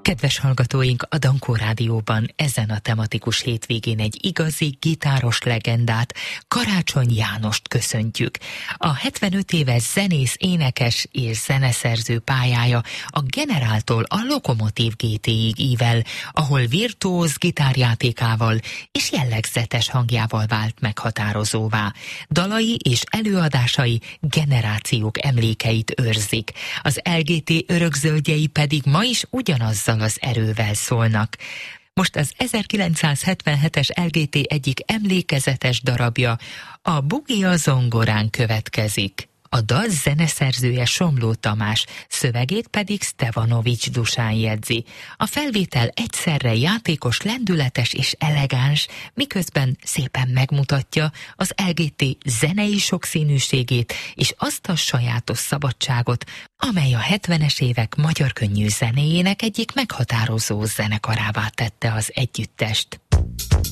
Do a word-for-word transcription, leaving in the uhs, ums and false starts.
Kedves hallgatóink, a Dankó Rádióban ezen a tematikus hétvégén egy igazi gitáros legendát, Karácsony Jánost köszöntjük. A hetvenöt éves zenész, énekes és zeneszerző pályája a Generáltól a Lokomotív gé té-ig ível, ahol virtuóz gitárjátékával és jellegzetes hangjával vált meghatározóvá. Dalai és előadásai generációk emlékeit őrzik. Az el gé té örökzöldjei pedig ma is ugyanazzal az erővel szólnak. Most az ezerkilencszázhetvenhetes el gé té egyik emlékezetes darabja, a Bugi a zongorán következik. A dal zeneszerzője Somló Tamás, szövegét pedig Stevanovics Dusán jegyzi. A felvétel egyszerre játékos, lendületes és elegáns, miközben szépen megmutatja az el gé té zenei sokszínűségét és azt a sajátos szabadságot, amely a hetvenes évek magyar könnyű zenéjének egyik meghatározó zenekarává tette az együttest.